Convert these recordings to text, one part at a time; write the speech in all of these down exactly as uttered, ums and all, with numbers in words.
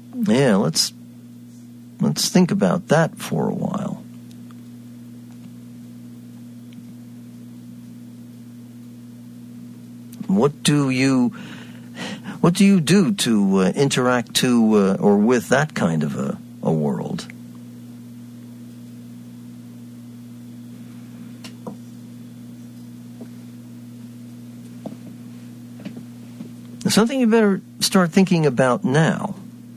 Yeah, let's let's think about that for a while. What do you what do you do to uh, interact to uh, or with that kind of a, a world? Something you better start thinking about now.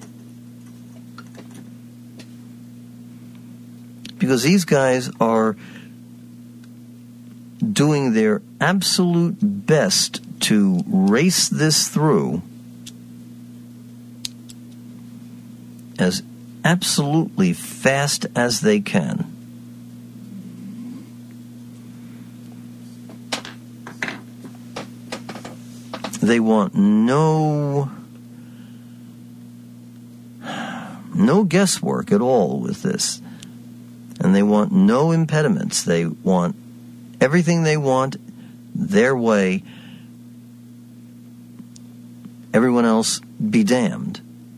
Because these guys are doing their absolute best to race this through as absolutely fast as they can. They want no no guesswork at all with this. And they want no impediments. They want everything they want their way. Everyone else be damned.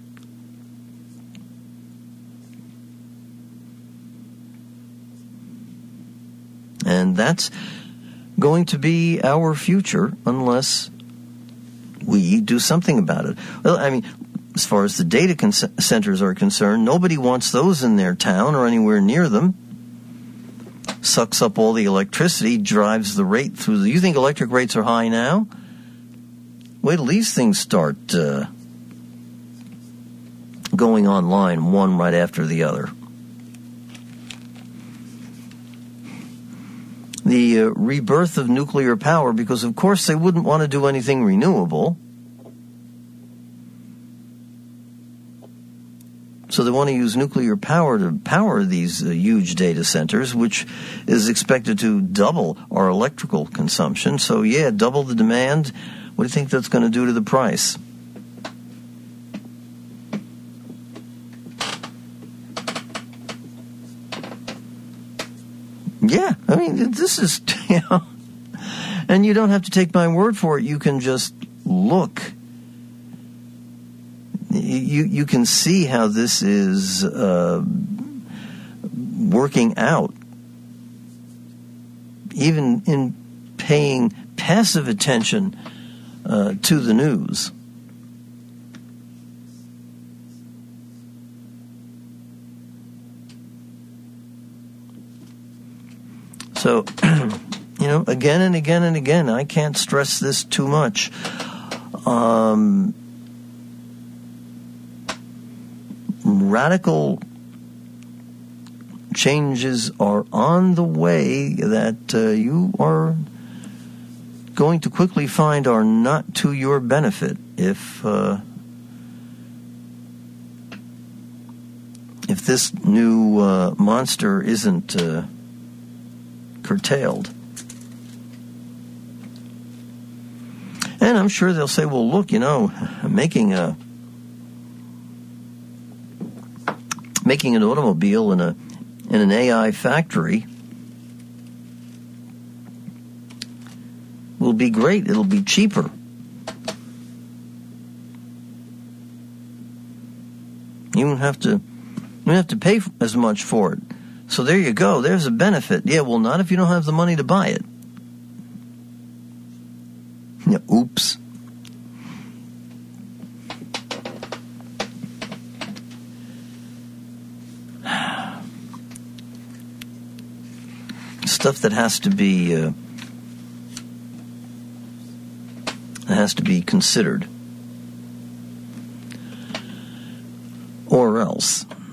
And that's going to be our future unless we do something about it. Well, I mean, as far as the data con- centers are concerned, nobody wants those in their town or anywhere near them. Sucks up all the electricity, drives the rate through the... You think electric rates are high now? Wait till these things start uh, going online, one right after the other. The uh, rebirth of nuclear power, because of course they wouldn't want to do anything renewable. So they want to use nuclear power to power these uh, huge data centers, which is expected to double our electrical consumption. So yeah, double the demand. What do you think that's going to do to the price? Yeah, I mean, this is, you know, and you don't have to take my word for it. You can just look. You you can see how this is uh, working out, even in paying passive attention uh, to the news. So, you know, again and again and again, I can't stress this too much. Um, radical changes are on the way that uh, you are going to quickly find are not to your benefit if uh, if this new uh, monster isn't uh, curtailed. And I'm sure they'll say, well, look, you know, making a making an automobile in a in an A I factory will be great. It'll be cheaper. You won't have to you won't have to pay as much for it. So there you go. There's a benefit. Yeah, well, not if you don't have the money to buy it. Yeah, oops. Stuff that has to be uh, has to be considered, or else.